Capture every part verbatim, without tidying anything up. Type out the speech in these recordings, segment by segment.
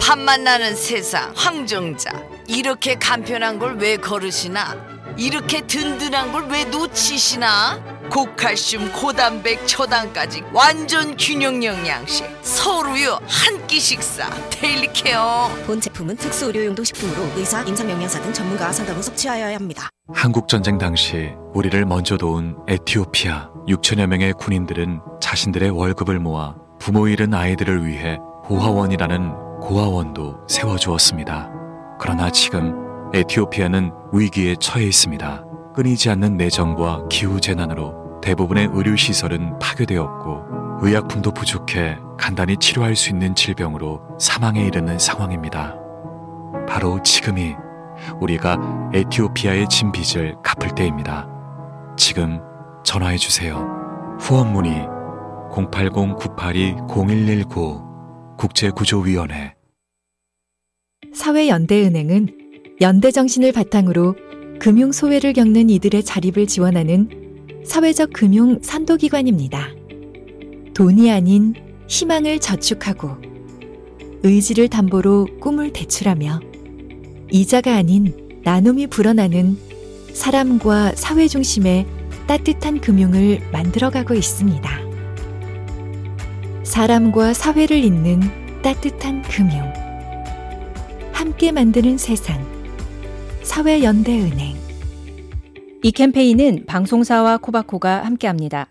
밥맛 나는 세상 황정자. 이렇게 간편한 걸 왜 거르시나? 이렇게 든든한 걸 왜 놓치시나? 고칼슘 고단백 초당까지 완전 균형 영양식 서울우유 한 끼 식사 데일리 케어. 본 제품은 특수 의료용도 식품으로 의사, 임상영양사 등 전문가와 상담 후 섭취하여야 합니다. 한국전쟁 당시 우리를 먼저 도운 에티오피아 육천여 명의 군인들은 자신들의 월급을 모아 부모 잃은 아이들을 위해 고아원이라는 고아원도 세워주었습니다. 그러나 지금 에티오피아는 위기에 처해 있습니다. 끊이지 않는 내전과 기후재난으로 대부분의 의료시설은 파괴되었고 의약품도 부족해 간단히 치료할 수 있는 질병으로 사망에 이르는 상황입니다. 바로 지금이 우리가 에티오피아에 진 빚을 갚을 때입니다. 지금 전화해주세요. 후원 문의 공팔공 구팔이 공일일구 국제구조위원회. 사회연대은행은 연대정신을 바탕으로 금융 소외를 겪는 이들의 자립을 지원하는 사회적 금융 선도기관입니다. 돈이 아닌 희망을 저축하고 의지를 담보로 꿈을 대출하며 이자가 아닌 나눔이 불어나는 사람과 사회 중심의 따뜻한 금융을 만들어가고 있습니다. 사람과 사회를 잇는 따뜻한 금융. 함께 만드는 세상. 사회연대은행. 이 캠페인은 방송사와 코바코가 함께합니다.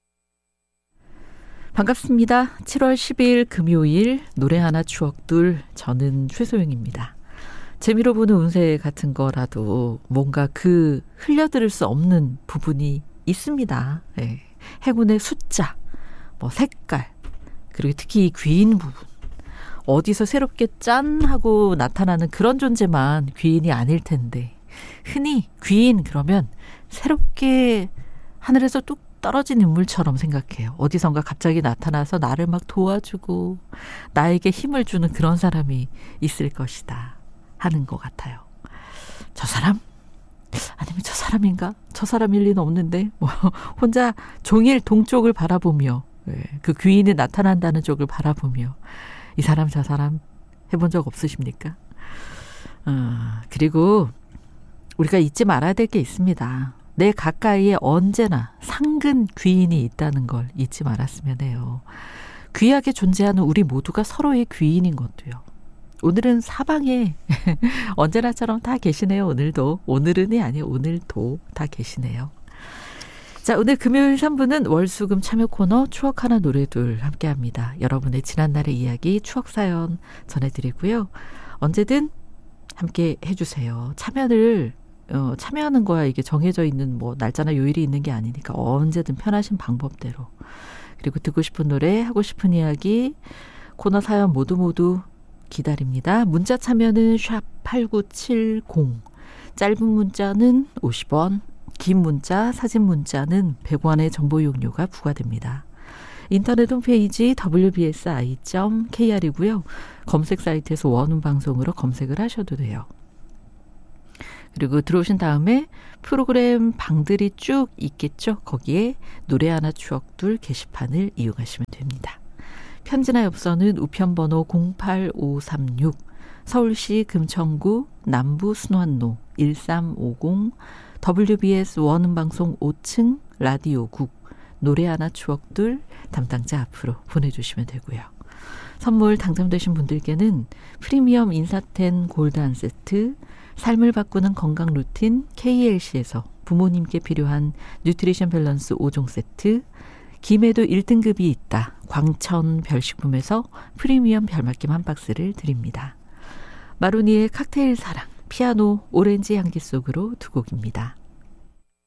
반갑습니다. 칠월 십일 금요일 노래 하나 추억둘, 저는 최소영입니다. 재미로 보는 운세 같은 거라도 뭔가 그 흘려들을 수 없는 부분이 있습니다. 네. 행운의 숫자, 뭐 색깔, 그리고 특히 이 귀인 부분. 어디서 새롭게 짠 하고 나타나는 그런 존재만 귀인이 아닐 텐데, 흔히 귀인 그러면 새롭게 하늘에서 뚝 떨어진 인물처럼 생각해요. 어디선가 갑자기 나타나서 나를 막 도와주고 나에게 힘을 주는 그런 사람이 있을 것이다 하는 것 같아요. 저 사람? 아니면 저 사람인가? 저 사람일 리는 없는데 뭐 혼자 종일 동쪽을 바라보며, 그 귀인이 나타난다는 쪽을 바라보며 이 사람 저 사람 해본 적 없으십니까? 어, 그리고 우리가 잊지 말아야 될 게 있습니다. 내 가까이에 언제나 상근 귀인이 있다는 걸 잊지 말았으면 해요. 귀하게 존재하는 우리 모두가 서로의 귀인인 것도요. 오늘은 사방에 언제나처럼 다 계시네요. 오늘도. 오늘은이 아니에요. 오늘도 다 계시네요. 자, 오늘 금요일 삼 부는 월수금 참여 코너 추억 하나 노래둘 함께합니다. 여러분의 지난날의 이야기, 추억 사연 전해드리고요. 언제든 함께 해주세요. 참여를 어, 참여하는 거야 이게 정해져 있는 뭐 날짜나 요일이 있는 게 아니니까 언제든 편하신 방법대로. 그리고 듣고 싶은 노래, 하고 싶은 이야기, 코너 사연 모두 모두 기다립니다. 문자 참여는 샵 팔구칠공, 짧은 문자는 오십 원, 긴 문자, 사진 문자는 백 원의 정보 이용료가 부과됩니다. 인터넷 홈페이지 더블유 비 에스 아이 점 케이알이고요. 검색 사이트에서 원음 방송으로 검색을 하셔도 돼요. 그리고 들어오신 다음에 프로그램 방들이 쭉 있겠죠. 거기에 노래 하나 추억둘 게시판을 이용하시면 됩니다. 편지나 엽서는 우편번호 공팔오삼육, 서울시 금천구 남부 순환로 일삼오공, 더블유 비 에스 원음방송 오 층 라디오국, 노래 하나 추억둘 담당자 앞으로 보내주시면 되고요. 선물 당첨되신 분들께는 프리미엄 인사텐 골드 한 세트, 삶을 바꾸는 건강 루틴 케이엘씨에서 부모님께 필요한 뉴트리션 밸런스 오 종 세트, 김에도 일 등급이 있다 광천 별식품에서 프리미엄 별맛김 한 박스를 드립니다. 마로니의 칵테일 사랑, 피아노 오렌지 향기 속으로 두 곡입니다.